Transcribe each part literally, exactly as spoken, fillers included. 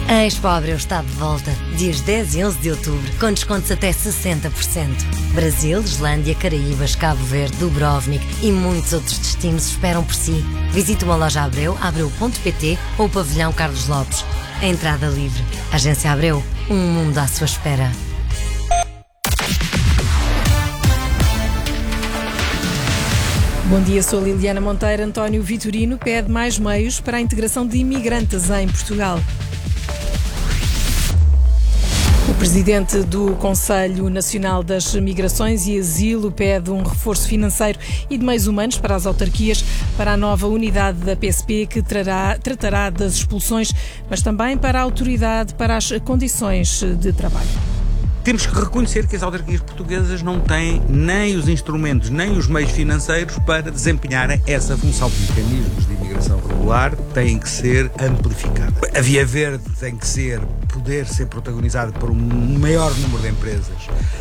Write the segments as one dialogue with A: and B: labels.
A: A Expo Abreu está de volta, dias dez e onze de outubro, com descontos até sessenta por cento. Brasil, Islândia, Caraíbas, Cabo Verde, Dubrovnik e muitos outros destinos esperam por si. Visite uma loja Abreu, abreu ponto pt ou o pavilhão Carlos Lopes. A entrada livre. Agência Abreu, um mundo à sua espera.
B: Bom dia, sou Liliana Monteiro. António Vitorino pede mais meios para a integração de imigrantes em Portugal. O presidente do Conselho Nacional das Migrações e Asilo pede um reforço financeiro e de meios humanos para as autarquias para a nova unidade da P S P que trará, tratará das expulsões, mas também para a autoridade para as condições de trabalho.
C: Temos que reconhecer que as autarquias portuguesas não têm nem os instrumentos, nem os meios financeiros para desempenharem essa função. Os mecanismos de imigração regular têm que ser amplificados. A Via Verde tem que ser, poder ser protagonizada por um maior número de empresas,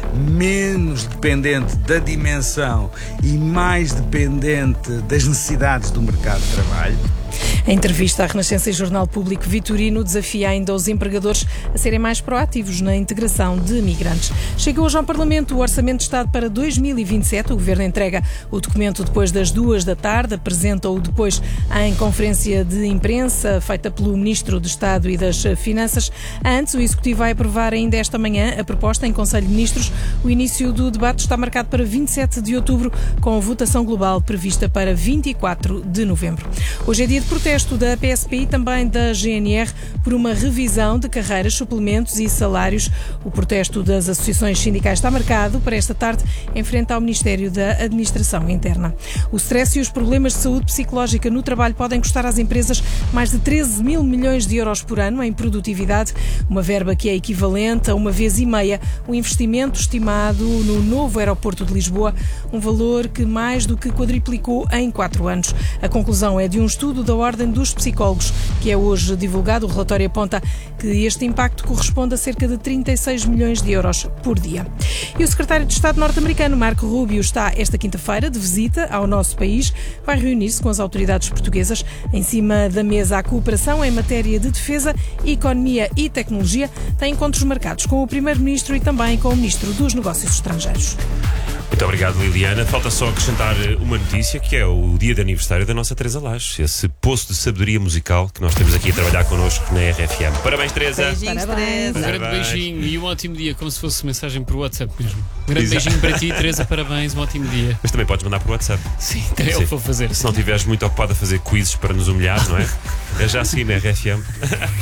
C: menos dependente da dimensão e mais dependente das necessidades do mercado de trabalho.
B: Em entrevista à Renascença e Jornal Público, Vitorino desafia ainda os empregadores a serem mais proativos na integração de migrantes. Chega hoje ao Parlamento o Orçamento de Estado para dois mil e vinte e sete. O Governo entrega o documento depois das duas da tarde, apresenta-o depois em conferência de imprensa feita pelo Ministro de Estado e das Finanças. Antes, o Executivo vai aprovar ainda esta manhã a proposta em Conselho de Ministros. O início do debate está marcado para vinte e sete de outubro, com a votação global prevista para vinte e quatro de novembro. Hoje é dia de protesto da P S P e também da G N R por uma revisão de carreiras, suplementos e salários. O protesto das associações sindicais está marcado para esta tarde em frente ao Ministério da Administração Interna. O stress e os problemas de saúde psicológica no trabalho podem custar às empresas mais de treze mil milhões de euros por ano em produtividade, uma verba que é equivalente a uma vez e meia o investimento estimado no novo aeroporto de Lisboa, um valor que mais do que quadriplicou em quatro anos. A conclusão é de um estudo da Ordem dos Psicólogos, que é hoje divulgado. O relatório aponta que este impacto corresponde a cerca de trinta e seis milhões de euros por dia. E o secretário de Estado norte-americano, Marco Rubio, está esta quinta-feira de visita ao nosso país. Vai reunir-se com as autoridades portuguesas. Em cima da mesa, a cooperação em matéria de defesa, economia e tecnologia. Tem encontros marcados com o primeiro-ministro e também com o ministro dos Negócios Estrangeiros.
D: Muito obrigado, Liliana. Falta só acrescentar uma notícia, que é o dia de aniversário da nossa Teresa Lage, esse poço de sabedoria musical que nós temos aqui a trabalhar connosco na R F M. Parabéns, Teresa.
E: Beijinhos, Teresa.
F: Um grande beijinho e um ótimo dia, como se fosse mensagem por WhatsApp mesmo. Um grande Exato. beijinho para ti, Teresa, parabéns, um ótimo dia.
D: Mas também podes mandar por WhatsApp.
F: Sim, é o que vou fazer.
D: Se não estiveres muito ocupado a fazer quizzes para nos humilhar, não é? É já assim na R F M.